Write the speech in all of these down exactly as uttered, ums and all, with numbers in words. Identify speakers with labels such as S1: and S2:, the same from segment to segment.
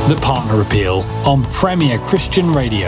S1: The Partner Appeal on Premier Christian Radio.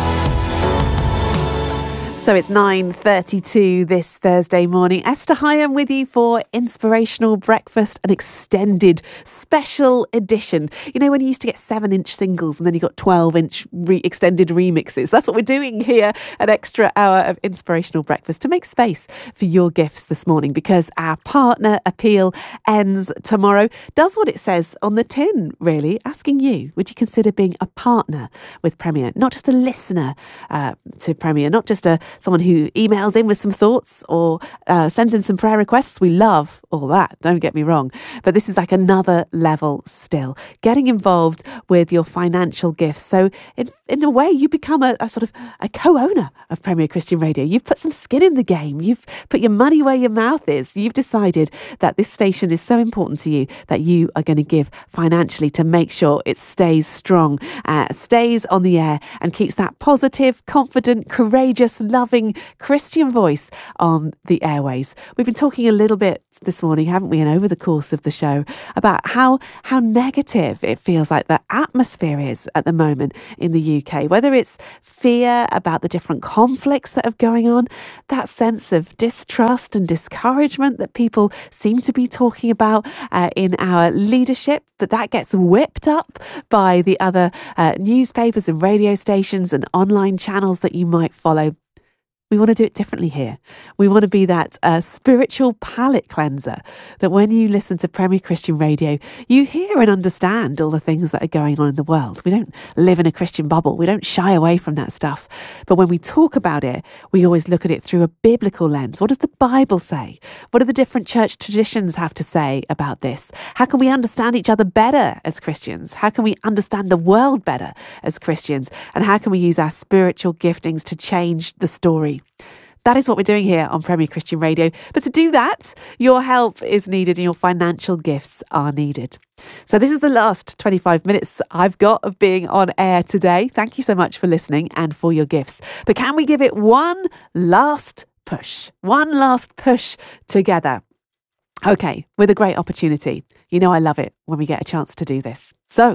S2: So it's nine thirty-two this Thursday morning. Esther Hyam with you for Inspirational Breakfast, an extended special edition. You know, when you used to get seven inch singles and then you got twelve inch re- extended remixes. That's what we're doing here, an extra hour of Inspirational Breakfast to make space for your gifts this morning, because our Partner Appeal ends tomorrow. Does what it says on the tin, really, asking you, would you consider being a partner with Premier? Not just a listener uh, to Premier, not just a someone who emails in with some thoughts or uh, sends in some prayer requests. We love all that, don't get me wrong. But this is like another level still. Getting involved with your financial gifts. So in, in a way, you become a, a sort of a co-owner of Premier Christian Radio. You've put some skin in the game. You've put your money where your mouth is. You've decided that this station is so important to you that you are going to give financially to make sure it stays strong, uh, stays on the air and keeps that positive, confident, courageous, loving Christian voice on the airways. We've been talking a little bit this morning, haven't we, and over the course of the show, about how how negative it feels like the atmosphere is at the moment in the U K, whether it's fear about the different conflicts that are going on, that sense of distrust and discouragement that people seem to be talking about uh, in our leadership, that that gets whipped up by the other uh, newspapers and radio stations and online channels that you might follow. We want to do it differently here. We want to be that uh, spiritual palate cleanser that when you listen to Premier Christian Radio, you hear and understand all the things that are going on in the world. We don't live in a Christian bubble. We don't shy away from that stuff. But when we talk about it, we always look at it through a biblical lens. What does the Bible say? What do the different church traditions have to say about this? How can we understand each other better as Christians? How can we understand the world better as Christians? And how can we use our spiritual giftings to change the story? That is what we're doing here on Premier Christian Radio. But to do that, your help is needed and your financial gifts are needed. So this is the last twenty-five minutes I've got of being on air today. Thank you so much for listening and for your gifts. But can we give it one last push? One last push together. Okay, with a great opportunity. You know I love it when we get a chance to do this. So,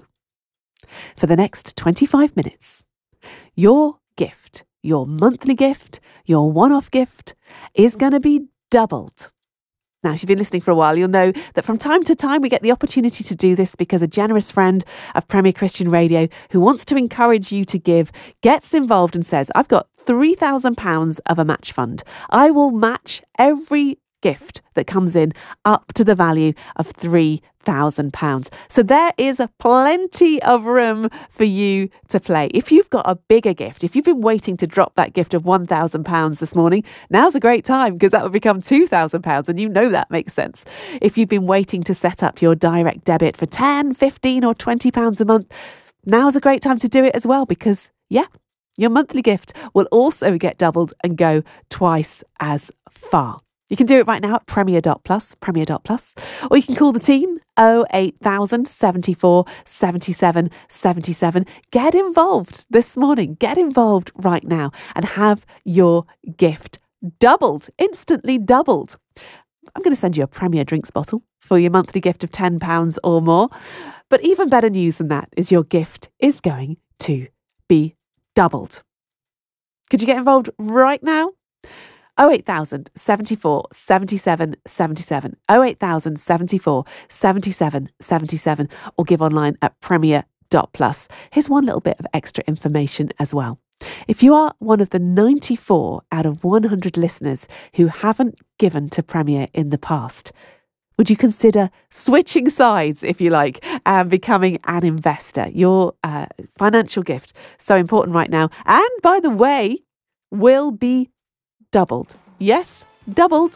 S2: for the next twenty-five minutes, your gift, your monthly gift, your one-off gift is going to be doubled. Now, if you've been listening for a while, you'll know that from time to time we get the opportunity to do this because a generous friend of Premier Christian Radio who wants to encourage you to give gets involved and says, I've got three thousand pounds of a match fund. I will match every gift that comes in up to the value of three thousand pounds. So there is a plenty of room for you to play. If you've got a bigger gift, if you've been waiting to drop that gift of one thousand pounds this morning, now's a great time because that would become two thousand pounds and you know that makes sense. If you've been waiting to set up your direct debit for ten, fifteen or twenty pounds a month, now's a great time to do it as well because, yeah, your monthly gift will also get doubled and go twice as far. You can do it right now at premier dot plus, premier dot plus, or you can call the team oh eight thousand, seventy-four, seventy-seven, seventy-seven. Get involved this morning. Get involved right now and have your gift doubled, instantly doubled. I'm going to send you a Premier drinks bottle for your monthly gift of ten pounds or more. But even better news than that is your gift is going to be doubled. Could you get involved right now? oh eight thousand, seventy-four, seventy-seven, seventy-seven, oh eight thousand, seventy-four, seventy-seven, seventy-seven, or give online at premier dot plus. Here's one little bit of extra information as well. If you are one of the ninety-four out of one hundred listeners who haven't given to Premier in the past, would you consider switching sides, if you like, and becoming an investor? Your uh, financial gift, so important right now. And by the way, will be doubled. Yes, doubled.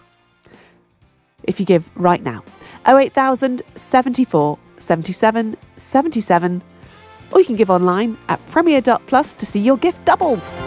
S2: If you give right now. oh eight thousand, seventy-four, seventy-seven, seventy-seven. Or you can give online at premier dot plus to see your gift doubled.